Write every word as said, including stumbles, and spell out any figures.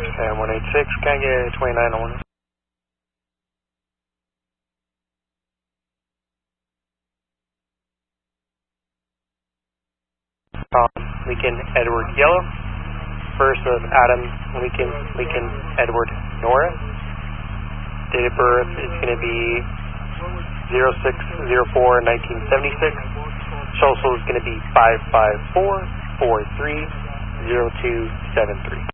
And one eight six, can I get twenty-nine on it? Um, Lincoln Edward Yellow. First of Adam Lincoln Lincoln Edward Nora. Date of birth is going to be zero six zero four nineteen seventy-six. Social is going to be five five four four three zero two seven three.